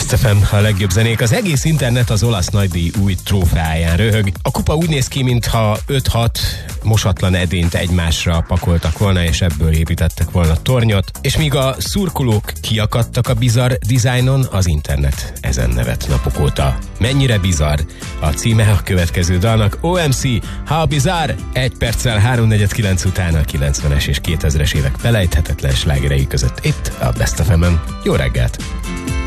Best FM, a legjobb zenék. Az egész internet az olasz nagydíj új trófeáján röhög. A kupa úgy néz ki, mintha 5-6 mosatlan edényt egymásra pakoltak volna, és ebből építettek volna tornyot. És míg a szurkolók kiakadtak a bizarr dizájnon, az internet ezen nevet napok óta. Mennyire bizarr? A címe a következő dalnak. OMC, How Bizarre? 1 perccel 3:49 után a 90-es és 2000-es évek felejthetetlen slágerei között itt a Best FM-en. Jó reggelt!